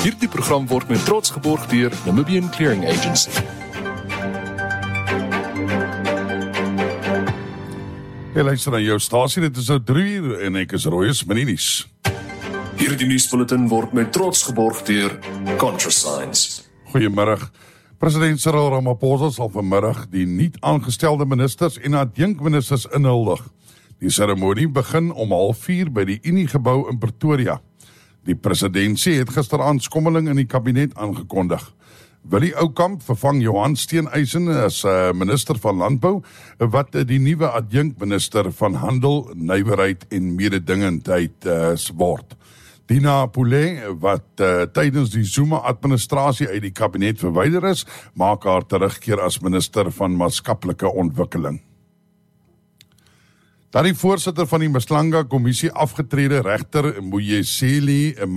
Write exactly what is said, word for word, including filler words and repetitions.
Hierdie program word met trots geborg deur Namibian Clearing Agency. Jy luister na jou stasie, dit is nou drie uur en ek is Royus Meninies. Hierdie nuusbulletin word met trots geborg deur ContraSigns. Goeiemiddag. President Cyril Ramaphosa sal vanmiddag die nie aangestelde ministers en adjunkministers inhuldig. Die seremonie begin om half vier by die Uniegebou in Pretoria. Die presidentsie het gisteraand skommeling in die kabinet aangekondig. Willie Oukamp vervang Johan Steenhuisen as uh, minister van Landbou, wat uh, die nuwe adjunkminister van Handel, Nywerheid en Mededingendheid uh, word. Dina Poulet, wat uh, tydens die Zuma-administrasie uit die kabinet verwyder is, maak haar terugkeer as minister van maatskaplike ontwikkeling. Dat die voorsitter van die Maslanga Kommissie afgetrede regter Moyeseli